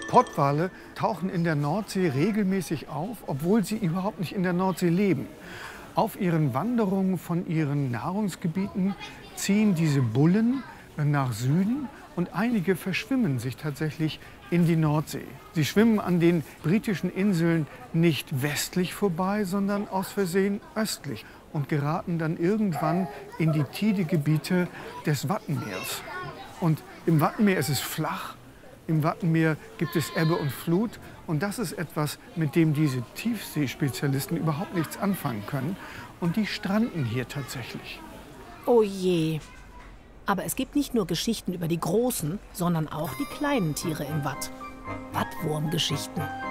Pottwale tauchen in der Nordsee regelmäßig auf, obwohl sie überhaupt nicht in der Nordsee leben. Auf ihren Wanderungen von ihren Nahrungsgebieten ziehen diese Bullen nach Süden und einige verschwimmen sich tatsächlich in die Nordsee. Sie schwimmen an den britischen Inseln nicht westlich vorbei, sondern aus Versehen östlich und geraten dann irgendwann in die Tidegebiete des Wattenmeers. Und im Wattenmeer ist es flach. Im Wattenmeer gibt es Ebbe und Flut. Und das ist etwas, mit dem diese Tiefseespezialisten überhaupt nichts anfangen können. Und die stranden hier tatsächlich. Oh je. Aber es gibt nicht nur Geschichten über die großen, sondern auch die kleinen Tiere im Watt. Wattwurmgeschichten.